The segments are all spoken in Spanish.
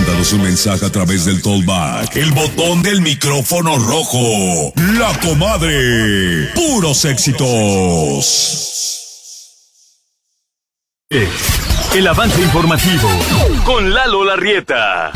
Mándanos un mensaje a través del Tollback, el botón del micrófono rojo. La Comadre. Puros éxitos. El avance informativo con Lalo Larrieta.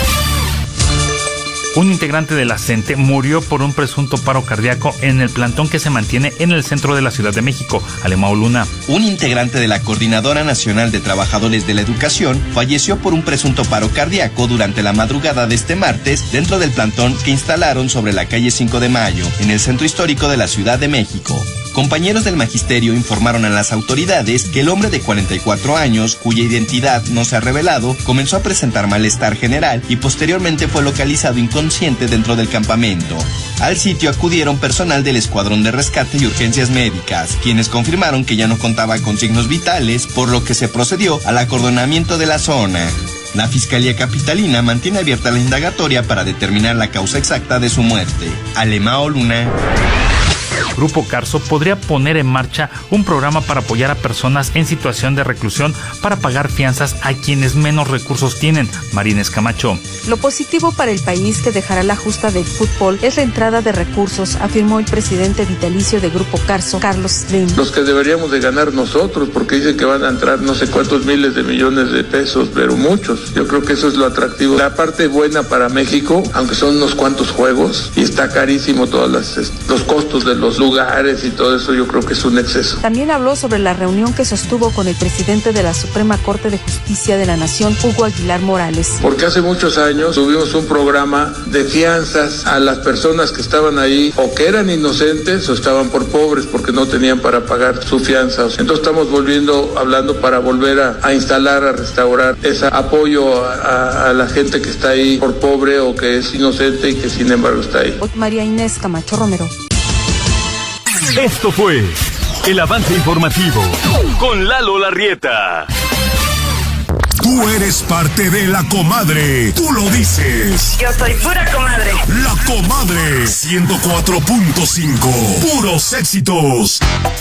Un integrante de la CENTE murió por un presunto paro cardíaco en el plantón que se mantiene en el centro de la Ciudad de México. Alemão Luna. Un integrante de la Coordinadora Nacional de Trabajadores de la Educación falleció por un presunto paro cardíaco durante la madrugada de este martes dentro del plantón que instalaron sobre la calle 5 de Mayo, en el centro histórico de la Ciudad de México. Compañeros del magisterio informaron a las autoridades que el hombre de 44 años, cuya identidad no se ha revelado, comenzó a presentar malestar general y posteriormente fue localizado inconsciente dentro del campamento. Al sitio acudieron personal del Escuadrón de Rescate y Urgencias Médicas, quienes confirmaron que ya no contaba con signos vitales, por lo que se procedió al acordonamiento de la zona. La Fiscalía Capitalina mantiene abierta la indagatoria para determinar la causa exacta de su muerte. Alemão Luna. Grupo Carso podría poner en marcha un programa para apoyar a personas en situación de reclusión para pagar fianzas a quienes menos recursos tienen. Marines Camacho. Lo positivo para el país que dejará la justa del fútbol es la entrada de recursos, afirmó el presidente vitalicio de Grupo Carso, Carlos Slim. Los que deberíamos de ganar nosotros, porque dicen que van a entrar no sé cuántos miles de millones de pesos, pero muchos. Yo creo que eso es lo atractivo. La parte buena para México, aunque son unos cuantos juegos, y está carísimo todos los costos de los lugares y todo eso, yo creo que es un exceso. También habló sobre la reunión que sostuvo con el presidente de la Suprema Corte de Justicia de la Nación, Hugo Aguilar Morales. Porque hace muchos años tuvimos un programa de fianzas a las personas que estaban ahí o que eran inocentes o estaban por pobres porque no tenían para pagar su fianza. Entonces estamos hablando para volver a instalar, a restaurar ese apoyo a la gente que está ahí por pobre o que es inocente y que sin embargo está ahí. María Inés Camacho Romero. Esto fue el avance informativo con Lalo Larrieta. Tú eres parte de La Comadre. Tú lo dices. Yo soy pura comadre. La Comadre 104.5. Puros éxitos.